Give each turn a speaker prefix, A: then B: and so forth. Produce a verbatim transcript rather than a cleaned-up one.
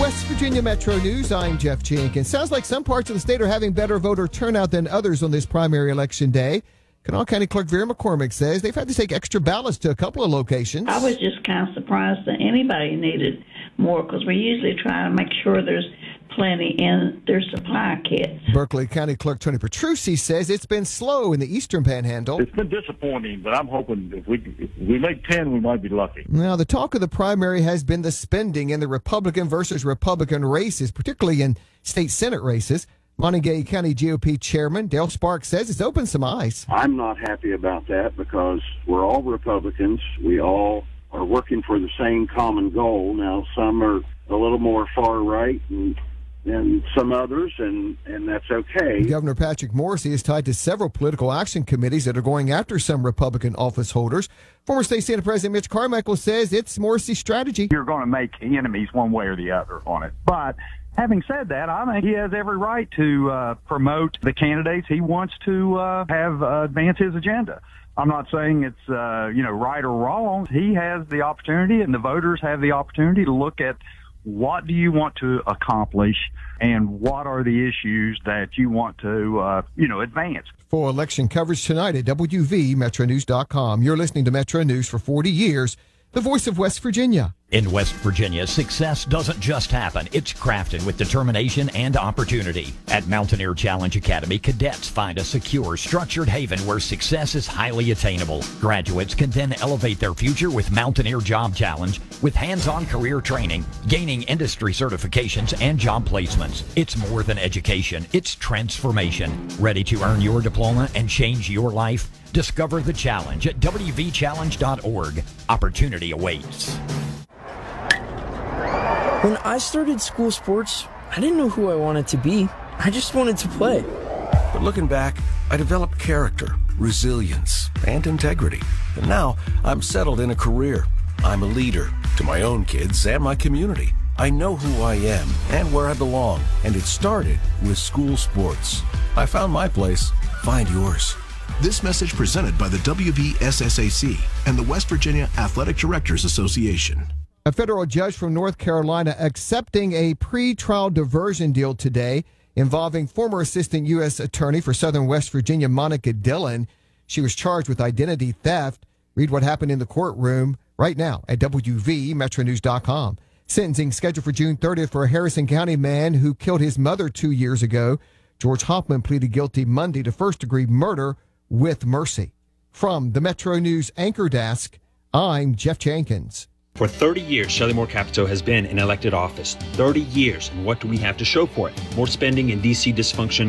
A: West Virginia Metro News, I'm Jeff Jenkins. Sounds like some parts of the state are having better voter turnout than others on this primary election day. Kanawha County Clerk Vera McCormick says they've had to take extra ballots to a couple of locations.
B: I was just kind of surprised that anybody needed more because we usually try to make sure there's plenty in their supply kits.
A: Berkeley County Clerk Tony Petrucci says it's been slow in the eastern panhandle.
C: It's been disappointing, but I'm hoping if we if we make ten, we might be lucky.
A: Now, the talk of the primary has been the spending in the Republican versus Republican races, particularly in state Senate races. Montague County G O P Chairman Dale Sparks says it's opened some eyes.
D: I'm not happy about that because we're all Republicans. We all are working for the same common goal. Now, some are a little more far right and than some others, and, and that's okay.
A: Governor Patrick Morrisey is tied to several political action committees that are going after some Republican office holders. Former State Senate President Mitch Carmichael says it's Morrisey's strategy.
E: You're going to make enemies one way or the other on it. But having said that, I think he has every right to uh, promote the candidates he wants to uh, have uh, advance his agenda. I'm not saying it's uh, you know right or wrong. He has the opportunity, and the voters have the opportunity to look at what do you want to accomplish and what are the issues that you want to, uh, you know, advance.
A: For election coverage tonight at W V Metro News dot com. You're listening to Metro News for forty years, the voice of West Virginia.
F: In West Virginia, success doesn't just happen. It's crafted with determination and opportunity. At Mountaineer Challenge Academy, cadets find a secure, structured haven where success is highly attainable. Graduates can then elevate their future with Mountaineer Job Challenge, with hands-on career training, gaining industry certifications, and job placements. It's more than education. It's transformation. Ready to earn your diploma and change your life? Discover the challenge at W V challenge dot org. Opportunity awaits.
G: When I started school sports, I didn't know who I wanted to be. I just wanted to play.
H: But looking back, I developed character, resilience, and integrity. And now I'm settled in a career. I'm a leader to my own kids and my community. I know who I am and where I belong. And it started with school sports. I found my place. Find yours.
I: This message presented by the W V S S A C and the West Virginia Athletic Directors Association.
A: A federal judge from North Carolina accepting a pretrial diversion deal today involving former assistant U S attorney for Southern West Virginia, Monica Dillon. She was charged with identity theft. Read what happened in the courtroom right now at W V Metro News dot com. Sentencing scheduled for June thirtieth for a Harrison County man who killed his mother two years ago. George Hoffman pleaded guilty Monday to first-degree murder with mercy. From the Metro News Anchor Desk, I'm Jeff Jenkins.
J: For thirty years, Shelley Moore Capito has been in elected office. thirty years, and what do we have to show for it? More spending and D C dysfunction